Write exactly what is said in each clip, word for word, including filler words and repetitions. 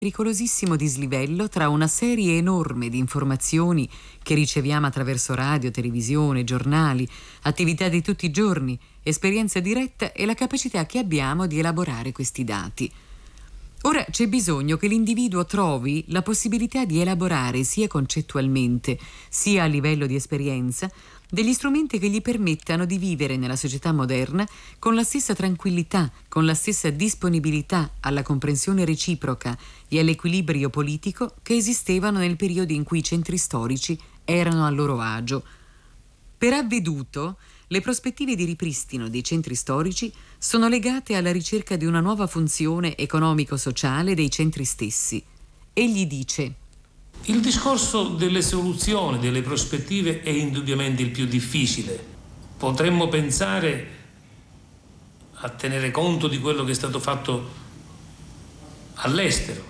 pericolosissimo dislivello tra una serie enorme di informazioni che riceviamo attraverso radio, televisione, giornali, attività di tutti i giorni, esperienza diretta e la capacità che abbiamo di elaborare questi dati. Ora c'è bisogno che l'individuo trovi la possibilità di elaborare sia concettualmente, sia a livello di esperienza, degli strumenti che gli permettano di vivere nella società moderna con la stessa tranquillità, con la stessa disponibilità alla comprensione reciproca e all'equilibrio politico che esistevano nel periodo in cui i centri storici erano a loro agio. Per Avveduto, le prospettive di ripristino dei centri storici sono legate alla ricerca di una nuova funzione economico-sociale dei centri stessi. Egli dice: il discorso delle soluzioni, delle prospettive è indubbiamente il più difficile. Potremmo pensare a tenere conto di quello che è stato fatto all'estero.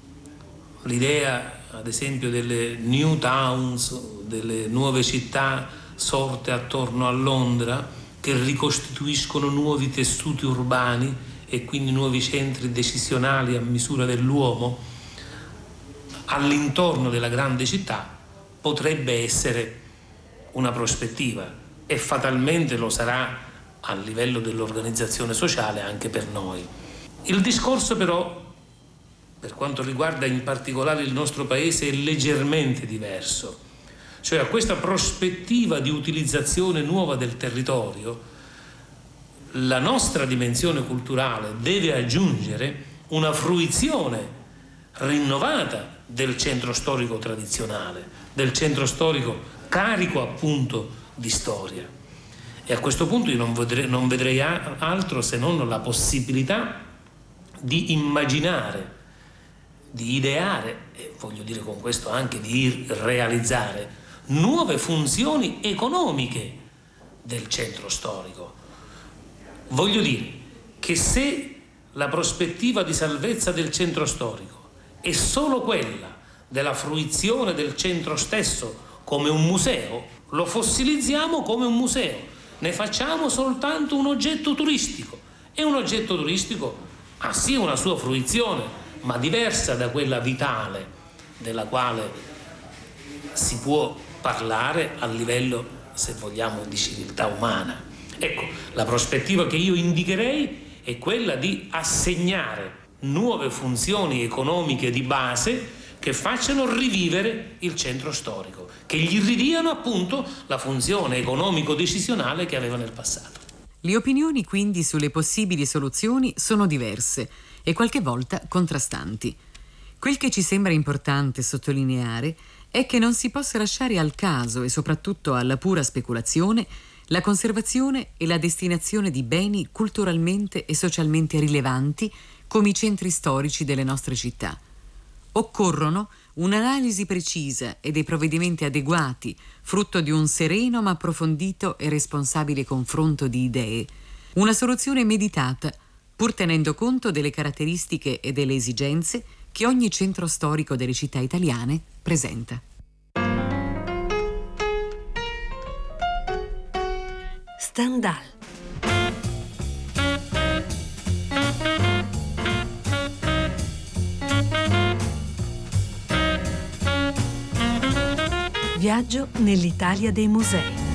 L'idea, ad esempio, delle new towns, delle nuove città sorte attorno a Londra, che ricostituiscono nuovi tessuti urbani e quindi nuovi centri decisionali a misura dell'uomo all'intorno della grande città, potrebbe essere una prospettiva e fatalmente lo sarà a livello dell'organizzazione sociale anche per noi. Il discorso però, per quanto riguarda in particolare il nostro paese, è leggermente diverso. Cioè, a questa prospettiva di utilizzazione nuova del territorio, la nostra dimensione culturale deve aggiungere una fruizione rinnovata del centro storico tradizionale, del centro storico carico appunto di storia. E a questo punto io non vedrei, non vedrei altro se non la possibilità di immaginare, di ideare, e voglio dire con questo anche di realizzare, nuove funzioni economiche del centro storico. Voglio dire che se la prospettiva di salvezza del centro storico è solo quella della fruizione del centro stesso come un museo, lo fossilizziamo come un museo, ne facciamo soltanto un oggetto turistico. E un oggetto turistico ha sì una sua fruizione, ma diversa da quella vitale della quale si può parlare a livello, se vogliamo, di civiltà umana. Ecco, la prospettiva che io indicherei è quella di assegnare nuove funzioni economiche di base che facciano rivivere il centro storico, che gli ridiano appunto la funzione economico-decisionale che aveva nel passato. Le opinioni quindi sulle possibili soluzioni sono diverse e qualche volta contrastanti. Quel che ci sembra importante sottolineare è che non si possa lasciare al caso e soprattutto alla pura speculazione la conservazione e la destinazione di beni culturalmente e socialmente rilevanti come i centri storici delle nostre città. Occorrono un'analisi precisa e dei provvedimenti adeguati, frutto di un sereno ma approfondito e responsabile confronto di idee, una soluzione meditata, pur tenendo conto delle caratteristiche e delle esigenze che ogni centro storico delle città italiane presenta. Stendhal. Viaggio nell'Italia dei musei.